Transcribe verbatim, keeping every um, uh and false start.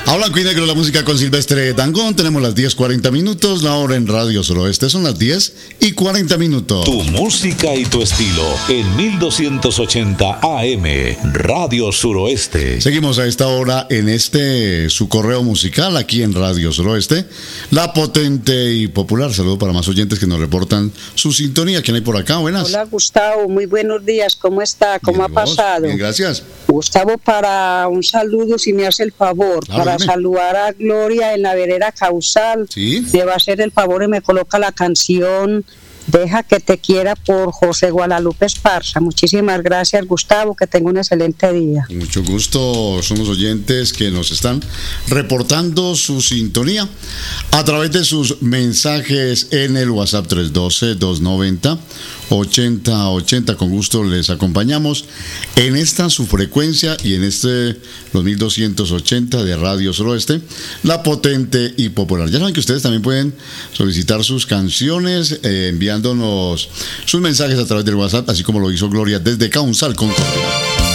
A blanco y negro la música con Silvestre Dangond. Tenemos las diez cuarenta minutos. La hora en Radio Suroeste son las diez y cuarenta minutos. Tu música y tu estilo en mil doscientos ochenta A M Radio Suroeste. Seguimos a esta hora en este su correo musical aquí en Radio Suroeste. La potente y popular. Saludo para más oyentes que nos reportan su sintonía. ¿Quién hay por acá? Buenas. Hola Gustavo, muy buenos días. ¿Cómo está? ¿Cómo Bien, ha pasado? Bien, gracias. Gustavo, para un saludo, si me hace el favor, Claro, para dime. saludar a Gloria en la vereda Causal. Sí. Me va a hacer el favor y me coloca la canción Deja que te quiera por José Guadalupe Esparza. Muchísimas gracias, Gustavo, que tenga un excelente día. Con mucho gusto, son los oyentes que nos están reportando su sintonía a través de sus mensajes en el WhatsApp tres uno dos, dos nueve cero, ocho cero ocho cero. Con gusto les acompañamos en esta su frecuencia y en este los mil doscientos ochenta de Radio Suroeste, la potente y popular. Ya saben que ustedes también pueden solicitar sus canciones eh, enviándonos sus mensajes a través del WhatsApp, así como lo hizo Gloria desde Causal, Concordia.